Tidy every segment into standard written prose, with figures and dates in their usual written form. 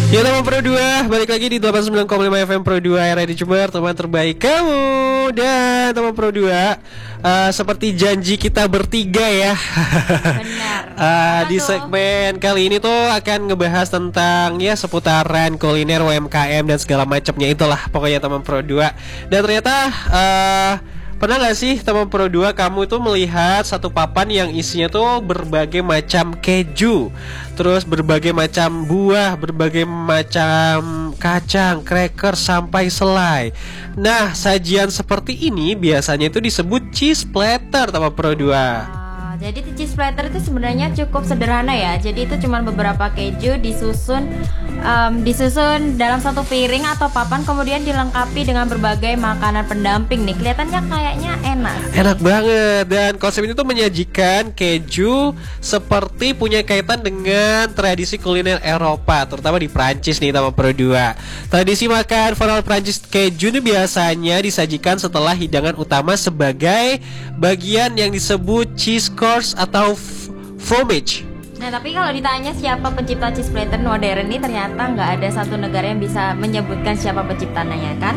Ya teman Pro 2, balik lagi di 89,5 FM Pro 2 era di Jember, teman terbaik kamu. Dan teman Pro 2, seperti janji kita bertiga ya. Benar. Di segmen kali ini tuh akan ngebahas tentang ya seputaran kuliner, UMKM dan segala macamnya itulah pokoknya teman Pro 2. Dan ternyata pernah gak sih teman Pro 2 kamu itu melihat satu papan yang isinya tuh berbagai macam keju, terus berbagai macam buah, berbagai macam kacang, cracker, sampai selai. Nah, sajian seperti ini biasanya itu disebut cheese platter teman Pro 2. Jadi cheese platter itu sebenarnya cukup sederhana ya. Jadi itu cuma beberapa keju disusun dalam satu piring atau papan, kemudian dilengkapi dengan berbagai makanan pendamping nih. Kelihatannya kayaknya enak. Enak banget. Dan konsep ini tuh menyajikan keju seperti punya kaitan dengan tradisi kuliner Eropa, terutama di Prancis nih teman Pro 2. Tradisi makan formal Prancis keju ini biasanya disajikan setelah hidangan utama sebagai bagian yang disebut cheese course atau fromage. Nah, tapi kalau ditanya siapa pencipta cheese platter modern ini, ternyata nggak ada satu negara yang bisa menyebutkan siapa penciptanya kan?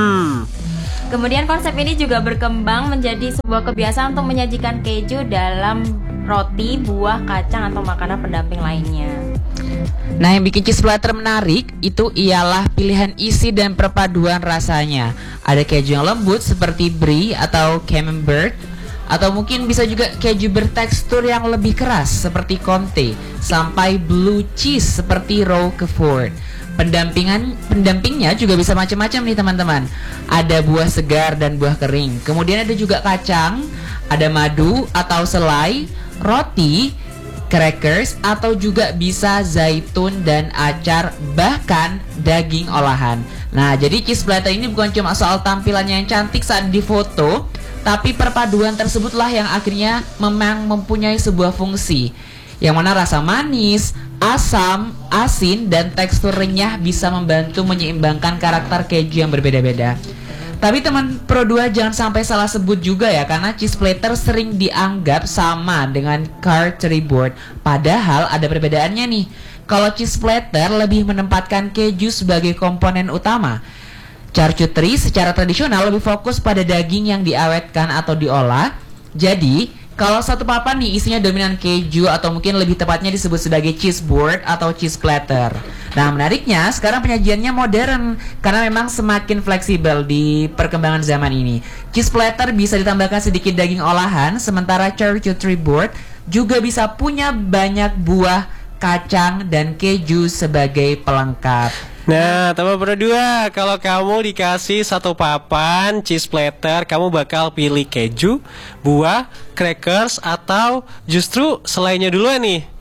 Kemudian konsep ini juga berkembang menjadi sebuah kebiasaan untuk menyajikan keju dalam roti, buah, kacang, atau makanan pendamping lainnya. Nah, yang bikin cheese platter menarik itu ialah pilihan isi dan perpaduan rasanya. Ada keju yang lembut seperti brie atau camembert, atau mungkin bisa juga keju bertekstur yang lebih keras seperti Comté, sampai blue cheese seperti Roquefort. Pendampingnya juga bisa macam-macam nih teman-teman. Ada buah segar dan buah kering. Kemudian ada juga kacang, ada madu atau selai, roti, crackers, atau juga bisa zaitun dan acar, bahkan daging olahan. Nah, jadi cheese platter ini bukan cuma soal tampilannya yang cantik saat difoto, tapi perpaduan tersebutlah yang akhirnya memang mempunyai sebuah fungsi, yang mana rasa manis, asam, asin, dan tekstur renyah bisa membantu menyeimbangkan karakter keju yang berbeda-beda. Tapi teman Pro 2 jangan sampai salah sebut juga ya, karena cheese platter sering dianggap sama dengan charcuterie board. Padahal ada perbedaannya nih. Kalau cheese platter lebih menempatkan keju sebagai komponen utama. Charcuterie secara tradisional lebih fokus pada daging yang diawetkan atau diolah. Jadi, kalau satu papan nih isinya dominan keju, atau mungkin lebih tepatnya disebut sebagai cheese board atau cheese platter. Nah, menariknya sekarang penyajiannya modern karena memang semakin fleksibel di perkembangan zaman ini. Cheese platter bisa ditambahkan sedikit daging olahan, sementara charcuterie board juga bisa punya banyak buah, kacang, dan keju sebagai pelengkap. Nah, teman Pro 2, kalau kamu dikasih satu papan cheese platter, kamu bakal pilih keju, buah, crackers, atau justru selainya duluan nih?